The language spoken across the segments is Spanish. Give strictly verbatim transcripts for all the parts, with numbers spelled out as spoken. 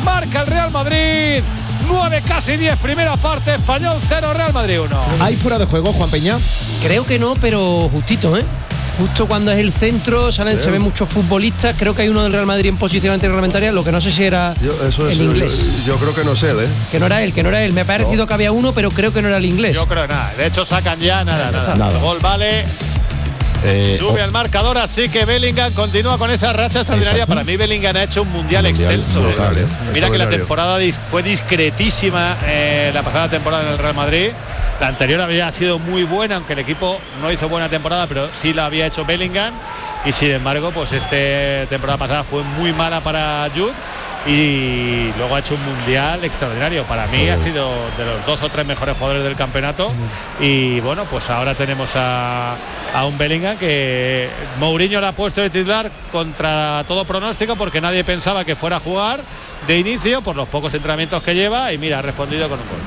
marca el Real Madrid. nueve, casi diez, primera parte, Español cero, Real Madrid uno. ¿Hay fuera de juego, Juan Peña? Creo que no, pero justito, ¿eh? Justo cuando es el centro, salen, se ven muchos futbolistas. Creo que hay uno del Real Madrid en posición antirreglamentaria. Lo que no sé si era yo, eso el es, inglés. Yo, yo creo que no es él, ¿eh? Que no era él, que no era él. Me ha parecido no. que había uno, pero creo que no era el inglés. Yo creo nada. De hecho, sacan ya nada, nada. nada. El gol vale. Eh, Sube oh. al marcador, así que Bellingham continúa con esa racha extraordinaria. Para mí Bellingham ha hecho un mundial, mundial extenso. Total, eh. Mira que la temporada fue discretísima, eh, la pasada temporada en el Real Madrid. La anterior había sido muy buena, aunque el equipo no hizo buena temporada, pero sí la había hecho Bellingham. Y sin embargo, pues esta temporada pasada fue muy mala para Jude. Y luego ha hecho un mundial extraordinario. Para mí sí. ha sido de los dos o tres mejores jugadores del campeonato. Y bueno, pues ahora tenemos a, a un Bellingham que Mourinho le ha puesto de titular contra todo pronóstico, porque nadie pensaba que fuera a jugar de inicio por los pocos entrenamientos que lleva. Y mira, ha respondido con un gol.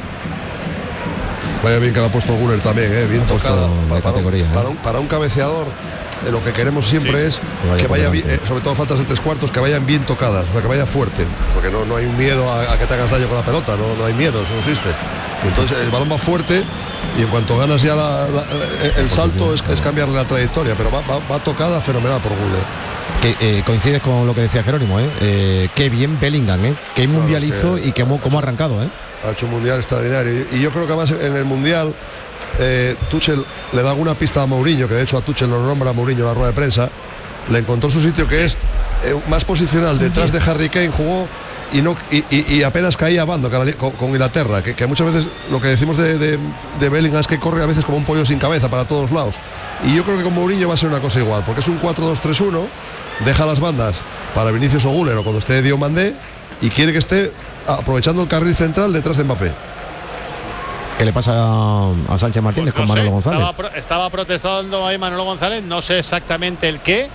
Vaya bien que lo ha puesto Güler también, ¿eh? Bien tocado para, para, un, ¿eh? para, un, para un cabeceador. Eh, lo que queremos siempre sí. es vaya que vaya bien, eh, sobre todo faltas de tres cuartos, que vayan bien tocadas, o sea, que vaya fuerte, porque no, no hay un miedo a, a que te hagas daño con la pelota, no, no hay miedo, eso no existe. Y entonces el balón va fuerte y en cuanto ganas ya la, la, el salto es, es cambiarle la trayectoria, pero va, va, va tocada fenomenal por Güler. Que eh, coincides con lo que decía Jerónimo, ¿eh? Eh, qué bien Bellingham, ¿eh? Qué mundial claro, hizo que, y qué, cómo ha arrancado, ¿eh? Ha hecho un mundial extraordinario y yo creo que además en el mundial Eh, Tuchel le da alguna pista a Mourinho, que de hecho a Tuchel lo nombra a Mourinho en la rueda de prensa. Le encontró su sitio, que es eh, más posicional, detrás de Harry Kane jugó y no y, y, y apenas caía a bando con, con Inglaterra, que, que muchas veces lo que decimos de, de, de Bellingham es que corre a veces como un pollo sin cabeza para todos lados, y yo creo que con Mourinho va a ser una cosa igual, porque es un cuatro dos tres uno, deja las bandas para Vinicius o Güler o cuando esté Diomandé, y quiere que esté aprovechando el carril central detrás de Mbappé. ¿Qué le pasa a, a Sánchez Martínez pues no con Manolo sé, González? Estaba, pro, estaba protestando ahí Manolo González, no sé exactamente el qué.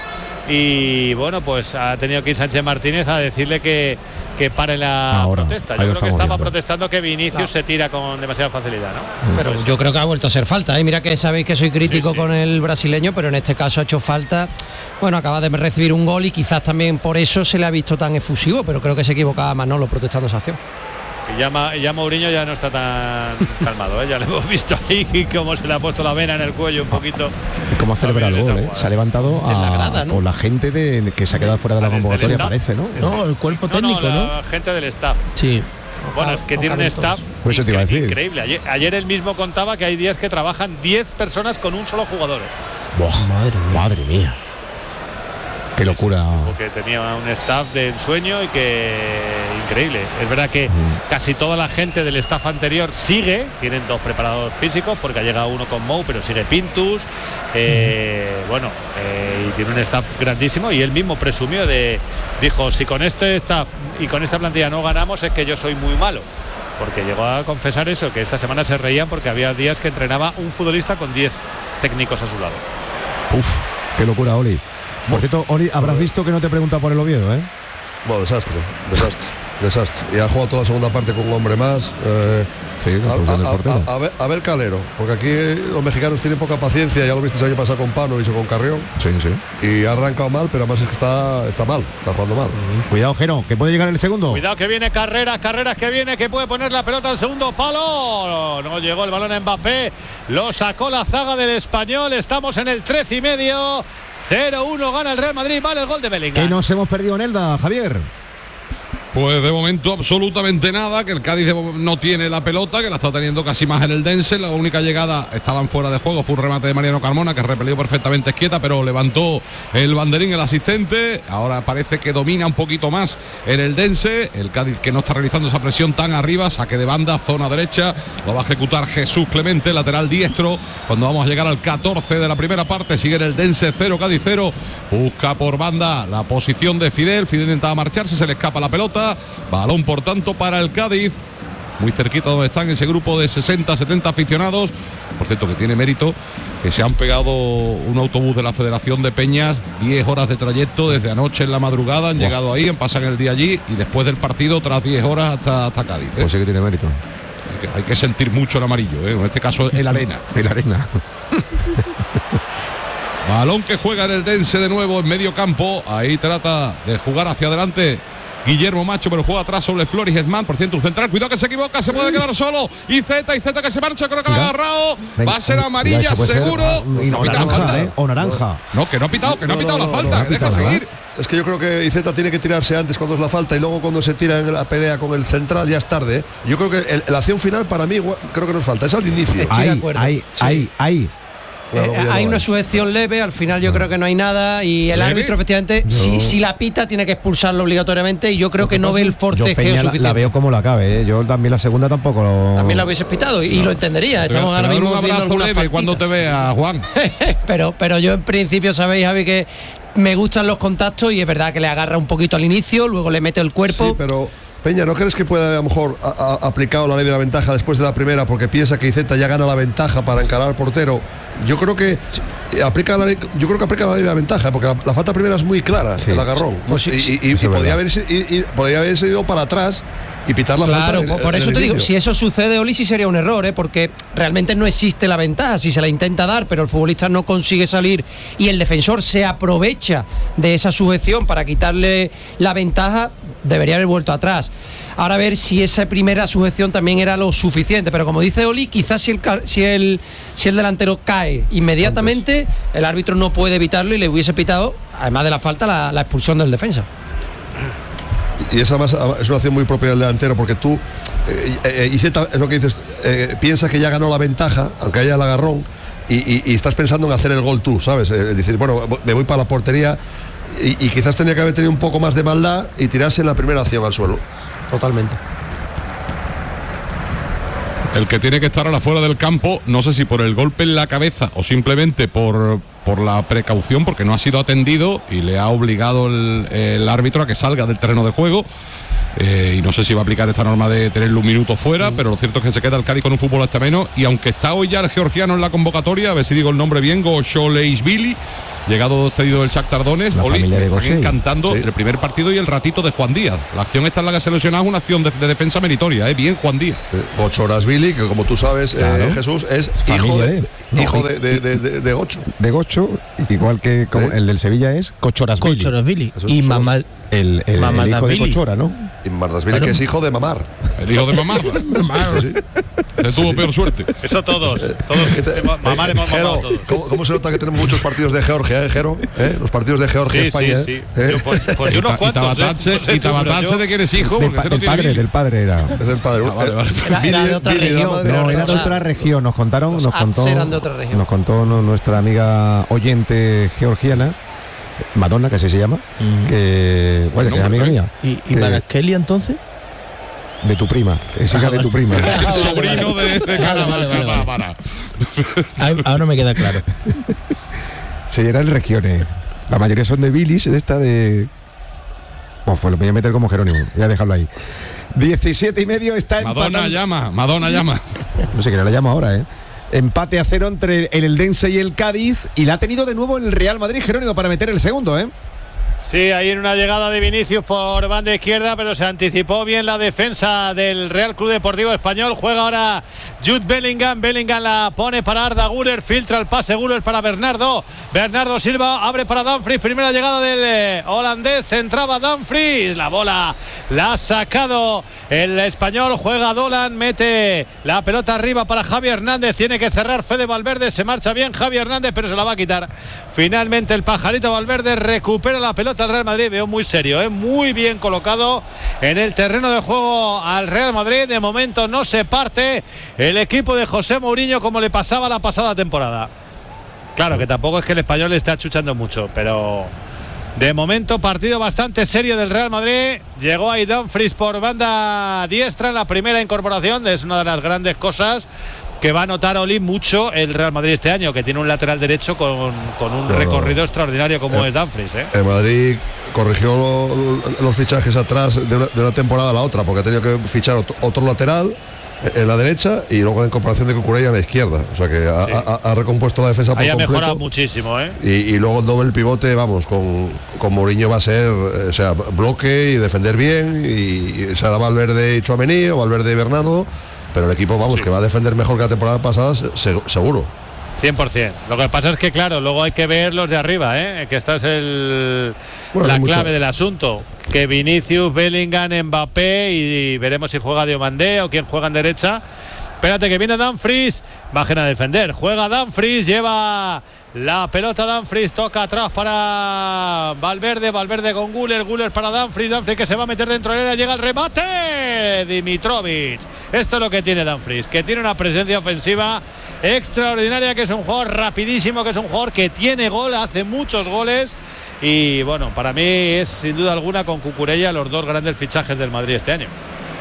Y bueno, pues ha tenido que ir Sánchez Martínez a decirle que, que pare la Ahora, protesta. Yo creo que estaba viendo. protestando que Vinicius no. se tira con demasiada facilidad, ¿no? Pero pues, yo creo que ha vuelto a hacer falta, ¿eh? Mira que sabéis que soy crítico sí, sí. con el brasileño, pero en este caso ha hecho falta. Bueno, acaba de recibir un gol y quizás también por eso se le ha visto tan efusivo, pero creo que se equivocaba Manolo protestando esa acción. Y ya, ya Mourinho ya no está tan calmado, ¿eh? Ya lo hemos visto ahí cómo se le ha puesto la vena en el cuello un poquito. Y cómo ha celebrado el gol, ¿eh? Se ha levantado a, la grada, ¿no? Con la gente de, que se ha quedado fuera de la convocatoria, parece, ¿no? Sí, sí. No, el cuerpo técnico, ¿no? ¿no? La gente del staff. Sí. Bueno, es que tiene un staff pues incre- decir. increíble. Ayer, ayer él mismo contaba que hay días que trabajan diez personas con un solo jugador. Buah, madre mía. Madre mía. Qué sí, locura. Sí, porque tenía un staff de ensueño y que increíble. Es verdad que mm. casi toda la gente del staff anterior sigue, tienen dos preparadores físicos, porque ha llegado uno con Mou, pero sigue Pintus. Eh, mm. Bueno, eh, y tiene un staff grandísimo, y él mismo presumió de, dijo, si con este staff y con esta plantilla no ganamos es que yo soy muy malo. Porque llegó a confesar eso, que esta semana se reían porque había días que entrenaba un futbolista con diez técnicos a su lado. Uf, qué locura, Oli. Por cierto, Oli, habrás visto que no te pregunta por el Oviedo, ¿eh? Bueno, desastre, desastre, desastre. Y ha jugado toda la segunda parte con un hombre más. Eh, sí, a, a, a, a, ver, a ver Calero, porque aquí los mexicanos tienen poca paciencia, ya lo viste el año pasado con Pano y con Carrión. Sí, sí. Y ha arrancado mal, pero además es que está, está mal, está jugando mal. Mm. Cuidado, Jero, que puede llegar el segundo. Cuidado que viene Carreras, Carreras que viene, que puede poner la pelota al segundo palo. No, no llegó el balón a Mbappé, lo sacó la zaga del Español, estamos en el trece y medio. cero uno gana el Real Madrid, vale el gol de Bellingham. ¿Qué nos hemos perdido en Elda, Javier? Pues de momento absolutamente nada, que el Cádiz no tiene la pelota, que la está teniendo casi más en el Dense. La única llegada estaban fuera de juego, fue un remate de Mariano Carmona que repelió perfectamente Esquieta, pero levantó el banderín el asistente. Ahora parece que domina un poquito más en el Dense. El Cádiz, que no está realizando esa presión tan arriba, saque de banda, zona derecha, lo va a ejecutar Jesús Clemente, lateral diestro. Cuando vamos a llegar al catorce de la primera parte, sigue en el Dense cero, Cádiz cero. Busca por banda la posición de Fidel. Fidel intentaba marcharse, se le escapa la pelota. Balón por tanto para el Cádiz, muy cerquita donde están ese grupo de sesenta, setenta aficionados. Por cierto, que tiene mérito que se han pegado un autobús de la Federación de Peñas, diez horas de trayecto desde anoche en la madrugada, han wow. llegado ahí, pasan el día allí y después del partido otras diez horas hasta, hasta Cádiz, ¿eh? Pues sí que tiene mérito. Hay que, hay que sentir mucho el amarillo, ¿eh? En este caso el arena. El arena. Balón que juega en el Dense de nuevo en medio campo. Ahí trata de jugar hacia adelante Guillermo Macho, pero juega atrás sobre Flores y Edman, por cierto, un central, cuidado que se equivoca, se puede quedar solo, y Z, y Z que se marcha, creo que lo ha agarrado, Venga, va a ser amarilla ya, seguro. Ser, no, o, naranja, ¿eh? o naranja. No, que no ha pitado, que no, no ha pitado no, no, la falta, no, que deja pitado, seguir. ¿verdad? Es que yo creo que Iceta tiene que tirarse antes cuando es la falta y luego cuando se tira en la pelea con el central ya es tarde. Yo creo que el, la acción final para mí creo que nos falta, es al inicio. Estoy de acuerdo. Ahí, sí. ahí, ahí. Eh, hay una sujeción leve, al final yo creo que no hay nada y el ¿Leve? árbitro efectivamente Yo... si, si la pita tiene que expulsarlo obligatoriamente y yo creo que, que no ve el forcejeo yo Peña suficiente. La, la veo como la cabe, ¿eh? Yo también la segunda tampoco lo... También la hubiese pitado y, no. y lo entendería. Estamos ahora mismo un viendo abrazo leve cuando te vea, Juan. pero, pero yo en principio sabéis, Javi, que me gustan los contactos y es verdad que le agarra un poquito al inicio, luego le mete el cuerpo. Sí, pero Peña, ¿no crees que puede a lo mejor ha, ha aplicado la ley de la ventaja después de la primera porque piensa que Iceta ya gana la ventaja para encarar al portero? Yo creo que aplica la ley, yo creo que aplica la ley de la ventaja porque la, la falta primera es muy clara, sí. el agarrón. Pues sí, y, y, y, y podía haberse y, y podía haberse ido para atrás y pitar la claro, falta. Claro, por eso te inicio. digo, si eso sucede, Oli, sí sería un error, ¿eh? Porque realmente no existe la ventaja. Si se la intenta dar, pero el futbolista no consigue salir y el defensor se aprovecha de esa sujeción para quitarle la ventaja, debería haber vuelto atrás. Ahora a ver si esa primera sujeción también era lo suficiente, pero como dice Oli, quizás si el, si el, si el delantero cae inmediatamente, antes, el árbitro no puede evitarlo y le hubiese pitado, además de la falta, la, la expulsión del defensa. Y esa más es una acción muy propia del delantero porque tú eh, eh, y Z, es lo que dices, eh, piensa que ya ganó la ventaja aunque haya el agarrón y, y, y estás pensando en hacer el gol tú, ¿sabes? Eh, decir, bueno, me voy para la portería y, y quizás tenía que haber tenido un poco más de maldad y tirarse en la primera acción al suelo. Totalmente. El que tiene que estar a la fuera del campo, no sé si por el golpe en la cabeza o simplemente por, por la precaución, porque no ha sido atendido y le ha obligado el, el árbitro a que salga del terreno de juego. Eh, y no sé si va a aplicar esta norma de tenerle un minuto fuera, mm. pero lo cierto es que se queda el Cádiz con un fútbol hasta menos. Y aunque está hoy ya el georgiano en la convocatoria, a ver si digo el nombre bien, Gosholeishvili, llegado cedido del Shakhtar Donetsk, Oli, me están encantando sí. el primer partido y el ratito de Juan Díaz. La acción esta en la que se lesionaba es una acción de, de defensa meritoria, ¿eh? Bien Juan Díaz. Sí. Gosholeishvili, que como tú sabes, claro. eh, Jesús, es, es hijo, de, de, no, hijo de, de, de, de, de Gocho. De Gocho, igual que como ¿Eh? el del Sevilla es Kochorashvili. Kochorashvili. Y mamá. El, el, el hijo de Kochora, ¿no? Y Mardashvili, que es hijo de Mamar. El hijo de Mamar. sí. Se tuvo peor suerte. Eso todos. todos. Mamar hemos mamado todos. ¿Cómo, ¿Cómo se nota que tenemos muchos partidos de Georgia, eh, Jero? ¿Eh? Los partidos de Georgia, sí, España. Sí, sí. ¿eh? Yo, pues, pues yo unos cuantos. Y Tabatarse de que eres hijo. Del, pa, del padre, del padre era. Es del padre. Ah, vale, vale. Era, era de otra Billy, región. Billy, no, era de otra región. Nos contaron, nos contó, eran de otra región. Nos contó nuestra amiga oyente georgiana, Madonna, que así se llama, mm. que, bueno, que es amiga mía. ¿Y, y Marasqueli entonces? De tu prima, es hija ah, de tu prima. El sobrino de, de cara, vale, vale, vale, vale. Ahora me queda claro. Sí, eran regiones. La mayoría son de Bilis, de esta de... Bueno, pues lo voy a meter como Jerónimo, voy a dejarlo ahí. diecisiete y medio está Madonna empatando. llama, Madonna llama. No sé qué la llama ahora, ¿eh? Empate a cero entre el Eldense y el Cádiz y la ha tenido de nuevo el Real Madrid, Jerónimo, para meter el segundo, ¿eh? Sí, ahí en una llegada de Vinicius por banda izquierda, pero se anticipó bien la defensa del Real Club Deportivo Español. Juega ahora Jude Bellingham. Bellingham la pone para Arda Güler, filtra el pase Güler para Bernardo. Bernardo Silva abre para Dumfries. Primera llegada del eh, holandés, centraba Dumfries. La bola la ha sacado el español. Juega Dolan, mete la pelota arriba para Javi Hernández. Tiene que cerrar Fede Valverde. Se marcha bien Javi Hernández, pero se la va a quitar. Finalmente el pajarito Valverde recupera la pelota al Real Madrid. Veo muy serio, ¿eh? Muy bien colocado en el terreno de juego al Real Madrid. De momento no se parte el equipo de José Mourinho como le pasaba la pasada temporada. Claro que tampoco es que el español le esté achuchando mucho, pero de momento partido bastante serio del Real Madrid. Llegó ahí Dumfries por banda diestra en la primera incorporación. Es una de las grandes cosas que va a notar Oli mucho el Real Madrid este año, que tiene un lateral derecho con, con un no, recorrido no. extraordinario como eh, es Dumfries. ¿eh? El Madrid corrigió lo, los fichajes atrás de una, de una temporada a la otra, porque ha tenido que fichar otro, otro lateral en la derecha y luego la incorporación de Cucurella en la izquierda. O sea que ha, sí. ha, ha recompuesto la defensa por Ahí completo. Ha mejorado muchísimo, ¿eh? Y, y luego el doble pivote, vamos, con, con Mourinho va a ser, o sea, bloque y defender bien, y, y será Valverde y Tchouaméni o Valverde y Bernardo. Pero el equipo, vamos, sí. que va a defender mejor que la temporada pasada, se, seguro. cien por ciento. Lo que pasa es que, claro, luego hay que ver los de arriba, ¿eh? Que esta es el, bueno, la mucho. clave del asunto. Que Vinicius, Bellingham, Mbappé y veremos si juega Diomandé o quién juega en derecha. Espérate que viene Dumfries, bajen a defender. Juega Dumfries, lleva la pelota Dumfries, toca atrás para Valverde, Valverde con Güler, Güler para Dumfries, Dumfries que se va a meter dentro del área, llega el remate, Dimitrovic. Esto es lo que tiene Dumfries, que tiene una presencia ofensiva extraordinaria, que es un jugador rapidísimo, que es un jugador que tiene gol, hace muchos goles y bueno, para mí es sin duda alguna con Cucurella los dos grandes fichajes del Madrid este año.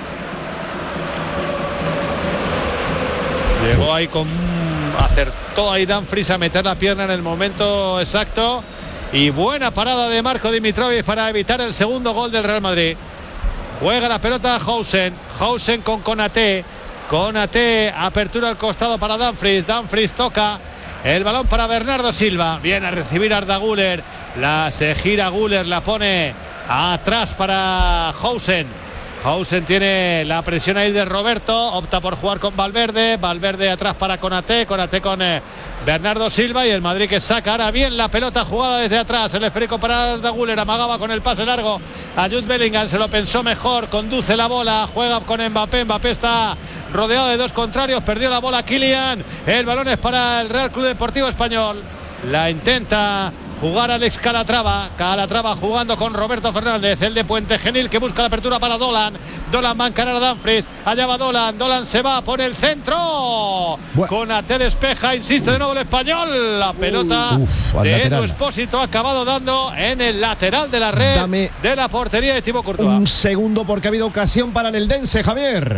Llegó ahí con... acertó ahí Dumfries a meter la pierna en el momento exacto. Y buena parada de Marco Dimitrovic para evitar el segundo gol del Real Madrid. Juega la pelota Hausen. Hausen con Konaté. Konaté, apertura al costado para Dumfries. Dumfries toca el balón para Bernardo Silva. Viene a recibir Arda Güler. La se gira Güler, la pone atrás para Hausen. Hausen tiene la presión ahí de Roberto, opta por jugar con Valverde, Valverde atrás para Konaté, Konaté con eh, Bernardo Silva y el Madrid que saca ahora bien la pelota jugada desde atrás, el esférico para Arda Güler, amagaba con el pase largo a Jude Bellingham, se lo pensó mejor, conduce la bola, juega con Mbappé, Mbappé está rodeado de dos contrarios, perdió la bola Kylian, el balón es para el Real Club Deportivo Español, la intenta jugar Alex Calatrava, Calatrava jugando con Roberto Fernández, el de Puente Genil que busca la apertura para Dolan, Dolan va a encarar a Dumfries, allá va Dolan, Dolan se va por el centro, bueno. Konaté despeja, insiste de nuevo el español, la pelota Uf, de Edu Expósito ha acabado dando en el lateral de la red Dame de la portería de Thibaut Courtois. Un segundo porque ha habido ocasión para el Eldense, Javier.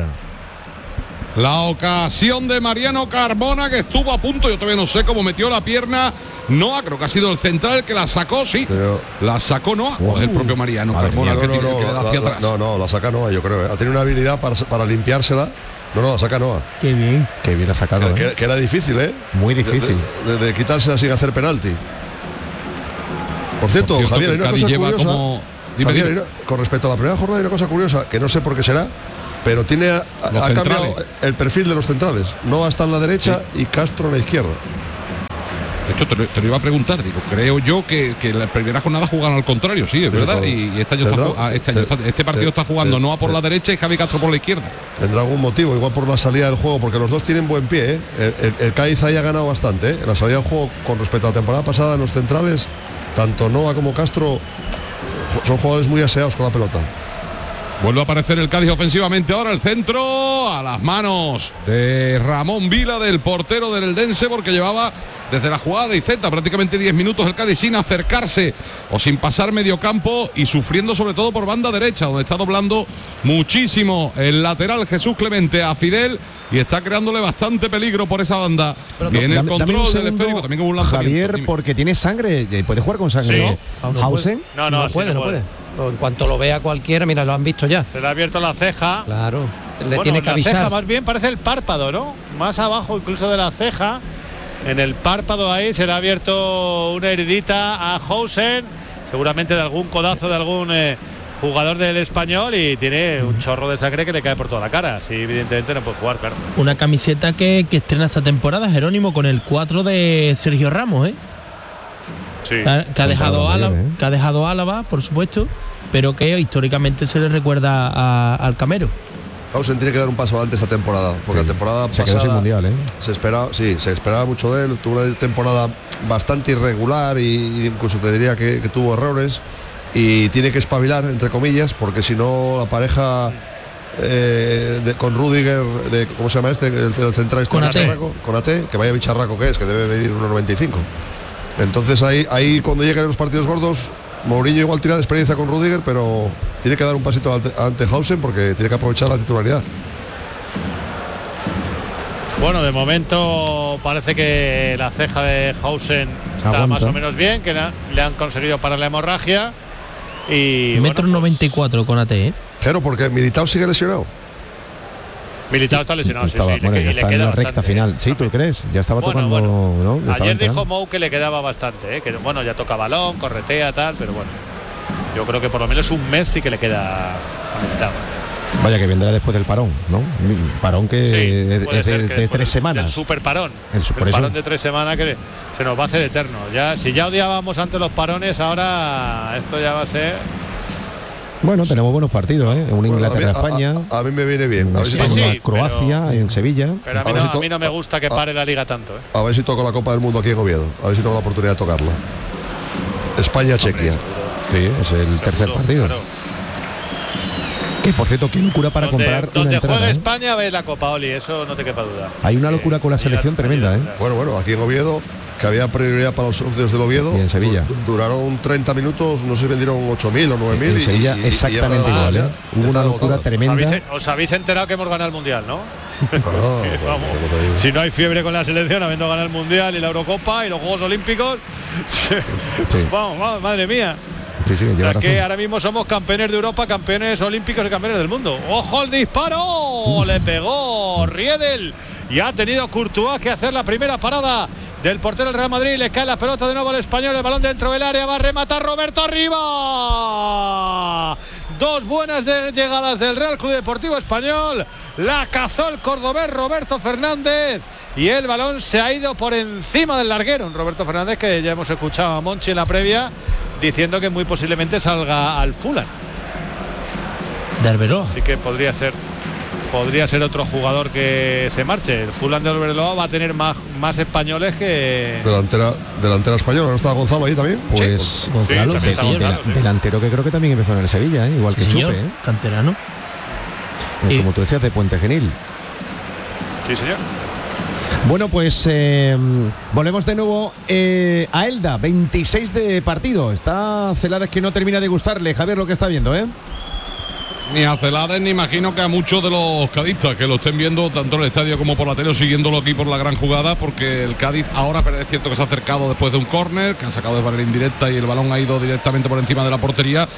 La ocasión de Mariano Carmona que estuvo a punto, yo todavía no sé cómo metió la pierna Noah, creo que ha sido el central que la sacó, sí. Pero, la sacó Noah, uh, o el propio Mariano Carmona. No, no, no, no, la, hacia la, atrás. no, no, la saca Noah, yo creo. Ha tenido una habilidad para, para limpiársela. No, no, la saca Noah. Qué bien. Qué bien ha sacado. Que, ¿eh? que, que era difícil, ¿eh? Muy difícil. De, de, de, de quitársela sin hacer penalti. Por cierto, Por cierto Javier, hay una cosa curiosa. Como... Dime, Javier, dime. Una, con respecto a la primera jornada, hay una cosa curiosa, que no sé por qué será, pero tiene ha, ha cambiado el perfil de los centrales. Noah está en la derecha sí. y Castro en la izquierda. De hecho, te lo, te lo iba a preguntar, digo, creo yo que, que la primera jornada jugaron al contrario, sí, es verdad, y, y este, año está, este, año está, este partido está jugando Noah por la derecha y Javi Castro por la izquierda. Tendrá algún motivo, igual por la salida del juego, porque los dos tienen buen pie, ¿eh? el, el, el Cádiz ahí ha ganado bastante, ¿eh? En la salida del juego con respecto a la temporada pasada en los centrales, tanto Noah como Castro son jugadores muy aseados con la pelota. Vuelve a aparecer el Cádiz ofensivamente ahora, el centro a las manos de Ramón Vila, del portero del Eldense, porque llevaba desde la jugada de Iceta prácticamente diez minutos el Cádiz sin acercarse o sin pasar medio campo y sufriendo sobre todo por banda derecha, donde está doblando muchísimo el lateral Jesús Clemente a Fidel y está creándole bastante peligro por esa banda. Pero Viene dame, el control del esférico, también con un lanzamiento. Javier, dime. Porque tiene sangre, puede jugar con sangre, sí. ¿no? ¿Hausen? No, no, no, puede, no puede. En cuanto lo vea cualquiera, mira, lo han visto ya. Se le ha abierto la ceja. Claro, le bueno, tiene que avisar. La ceja más bien parece el párpado, ¿no? Más abajo incluso de la ceja. En el párpado ahí se le ha abierto una heridita a Hausen, seguramente de algún codazo de algún eh, jugador del Español, y tiene un chorro de sangre que le cae por toda la cara. Así evidentemente no puede jugar, claro. Una camiseta que, que estrena esta temporada, Jerónimo, con el cuatro de Sergio Ramos, ¿eh? Sí. Que ha dejado Álava, que ha dejado Álava, por supuesto, pero que históricamente se le recuerda a, al Camero. Hausen tiene que dar un paso adelante esta temporada, porque sí. la temporada se pasada quedó sin mundial, ¿eh? se esperaba, sí, se esperaba mucho de él. Tuvo una temporada bastante irregular y incluso te diría que, que tuvo errores, y tiene que espabilar, entre comillas, porque si no la pareja eh, de, con Rudiger, de, ¿cómo se llama este? El, el central este, Konaté. Konaté, que vaya bicharraco que es, que debe medir uno noventa y cinco. Entonces ahí, ahí cuando lleguen los partidos gordos, Mourinho igual tira de experiencia con Rudiger, pero tiene que dar un pasito ante, ante Hausen, porque tiene que aprovechar la titularidad. Bueno, de momento parece que la ceja de Hausen está Aguanta. más o menos bien, que la, le han conseguido parar la hemorragia. Y metro bueno, noventa y cuatro pues, con A T, ¿eh? Jero, porque Militao sigue lesionado. Militao está lesionado, estaba, sí, sí. Bueno, le, ya y está le en queda la recta bastante, final. Sí, ¿tú crees? Ya estaba bueno, tocando. Bueno. ¿no? Ayer dijo Mou que le quedaba bastante, ¿eh? Que bueno, ya toca balón, corretea, tal, pero bueno. Yo creo que por lo menos un mes sí que le queda a Militao. Vaya que vendrá después del parón, ¿no? Parón que Sí, es puede de, ser de- que de después tres del- semanas. del super parón. El El, su- por eso. parón de tres semanas que se nos va a hacer eterno. Ya, si ya odiábamos antes los parones, ahora esto ya va a ser. Bueno, tenemos buenos partidos, ¿eh? Un Bueno, a, mí, Inglaterra-España, a- a- a mí me viene bien. A ver si Sí, toco, sí. España, Croacia, pero- en Sevilla. Pero a mí, A ver no, si to- a mí no me gusta que pare la liga tanto. ¿eh? a ver si toco la Copa del Mundo aquí en Oviedo. A ver si tengo la oportunidad de tocarla. España-Chequia. Sí, es el tercer Seguro, partido. claro. Que por cierto, qué locura para donde comprar una donde entrada, juegue ¿eh? España ves la Copa, Oli, eso no te quepa duda. Hay una locura con la selección tremenda, ¿eh? Bueno, bueno, aquí en Oviedo, que había prioridad para los socios del Oviedo. Y en Sevilla. du- Duraron treinta minutos, no sé si vendieron ocho mil o nueve mil. En Sevilla exactamente igual, ¿eh? Hubo una locura Os tremenda. habéis, os habéis enterado que hemos ganado el Mundial, ¿no? No, Que, no, vamos, no, no, no. si no hay fiebre con la selección, habiendo ganado el Mundial y la Eurocopa y los Juegos Olímpicos, vamos, vamos, madre mía. Sí, sí, O lleva sea, que razón. ahora mismo somos campeones de Europa, campeones olímpicos y campeones del mundo. ¡Ojo el disparo! Le pegó Riedel y ha tenido Courtois que hacer la primera parada del portero del Real Madrid. Le cae la pelota de nuevo al español, el balón dentro del área, va a rematar Roberto arriba. Dos buenas de llegadas del Real Club Deportivo Español. La cazó el cordobés Roberto Fernández y el balón se ha ido por encima del larguero. Un Roberto Fernández que ya hemos escuchado a Monchi en la previa diciendo que muy posiblemente salga al Fulham. De Arbeloa. Así que podría ser podría ser otro jugador que se marche. El Fulham de Arbeloa va a tener más, más españoles que Delantera, delantera española, ¿no está Gonzalo ahí también? Pues Gonzalo, Sí, sí, también señor. está dela- Gonzalo, sí. delantero que creo que también empezó en el Sevilla, ¿eh? Igual Sí, que señor. Chupe, ¿eh? Canterano. Eh, Y- Como tú decías, de Puente Genil. sí, señor. Bueno, pues eh, volvemos de nuevo eh, a Elda, veintiséis de partido. Está Celades que no termina de gustarle, Javier, lo que está viendo, ¿eh? Ni a Celades, ni imagino que a muchos de los cadistas que lo estén viendo tanto en el estadio como por la tele o siguiéndolo aquí por la gran jugada, porque el Cádiz ahora, pero es cierto que se ha acercado después de un córner, que han sacado de manera indirecta y el balón ha ido directamente por encima de la portería,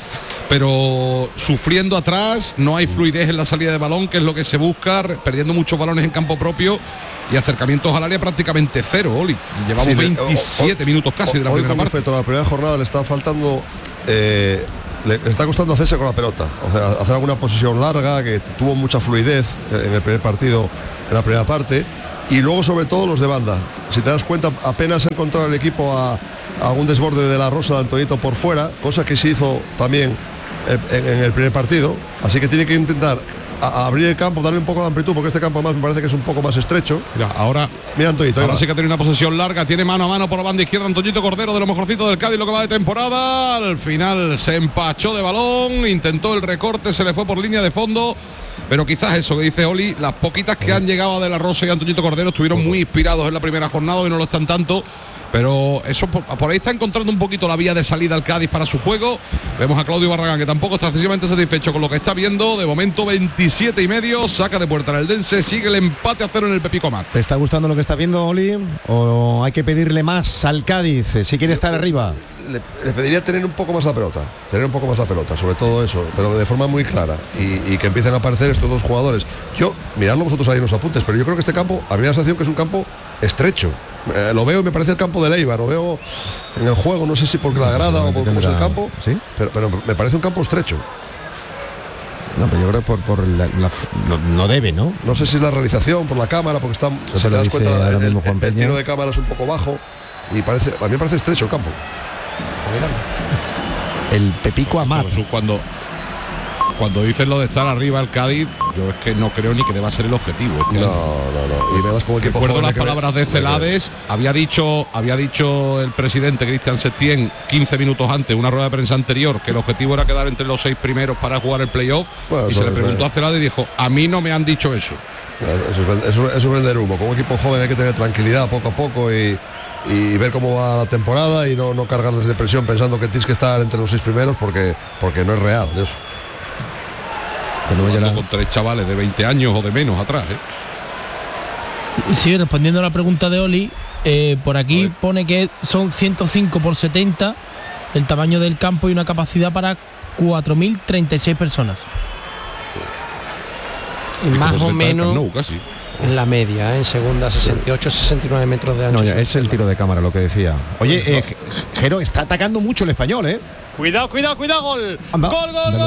pero sufriendo atrás, no hay fluidez en la salida de balón, que es lo que se busca, perdiendo muchos balones en campo propio y acercamientos al área prácticamente cero, Oli. Y llevamos Sí, le- veintisiete hoy- minutos casi de la hoy, primera con parte. respecto a la primera jornada le está faltando eh, le le está costando hacerse con la pelota, o sea, hacer alguna posición larga, que tuvo mucha fluidez en el primer partido, en la primera parte, y luego sobre todo los de banda. Si te das cuenta, apenas ha encontrado el equipo a, a algún desborde de la Rosa de Antoñito por fuera, cosa que se hizo también en, en el primer partido, así que tiene que intentar a- a abrir el campo, darle un poco de amplitud, porque este campo además me parece que es un poco más estrecho. Mira, ahora Mira Antoñito, ahí Ahora va. sí que tiene una posesión larga, tiene mano a mano por la banda izquierda Antoñito Cordero, de lo mejorcito del Cádiz, lo que va de temporada. Al final se empachó de balón, intentó el recorte, se le fue por línea de fondo. Pero quizás eso que dice Oli, las poquitas que han llegado a De La Rosa y Antoñito Cordero estuvieron muy inspirados en la primera jornada y no lo están tanto. Pero eso por, por ahí está encontrando un poquito la vía de salida al Cádiz para su juego. Vemos a Claudio Barragán, que tampoco está excesivamente satisfecho con lo que está viendo. De momento veintisiete y medio, saca de puerta el Eldense, sigue el empate a cero en el Pepico Amat. ¿Te está gustando lo que está viendo, Oli? ¿O hay que pedirle más al Cádiz eh, si quiere estar arriba? Le, le pediría tener un poco más la pelota, tener un poco más la pelota, sobre todo eso, pero de forma muy clara, y, y que empiecen a aparecer estos dos jugadores. Yo, miradlo vosotros ahí en los apuntes, pero yo creo que este campo, a mí me da la sensación que es un campo estrecho. Eh, lo veo y me parece el campo de Leibar, lo veo en el juego, no sé si porque la grada o por cómo es el campo, ¿Sí? pero, pero me parece un campo estrecho. No, pero yo creo que por, por la, la- no, no debe, ¿no? No sé si es la realización, por la cámara, porque está, si lo te das dice cuenta, ahora el, mismo Juan el- el Peña. tiro de cámara es un poco bajo, y parece, a mí me parece estrecho el campo. El Pepico Amat. Jesús, cuando cuando dicen lo de estar arriba el Cádiz, yo es que no creo ni que deba ser el objetivo. Es que No, no, no. Y me das como equipo recuerdo joven las que me- palabras de Celades, había dicho, había dicho el presidente Cristian Septién quince minutos antes, una rueda de prensa anterior, que el objetivo era quedar entre los seis primeros para jugar el playoff. Bueno, y eso se le es preguntó verdad. a Celades y dijo, a mí no me han dicho eso. Eso es, ven- eso, eso es vender humo. Como equipo joven hay que tener tranquilidad poco a poco y, y ver cómo va la temporada y no, no cargarles de presión pensando que tienes que estar entre los seis primeros porque, porque no es real eso. Que no vaya Jugando la- con tres chavales de veinte años o de menos atrás. ¿eh? Sí, respondiendo a la pregunta de Oli, eh, por aquí pone que son ciento cinco por setenta el tamaño del campo y una capacidad para cuatro mil treinta y seis personas. Y más Como o setenta del Camp menos Nou, casi. en la media, ¿eh? En segunda sesenta y ocho, sesenta y nueve metros de ancho. No, ya, es el tiro de cámara lo que decía. Oye, eh, Jero, está atacando mucho el español, ¿eh? Cuidado, cuidado, cuidado, gol. Anda. Gol, gol, Anda, gol.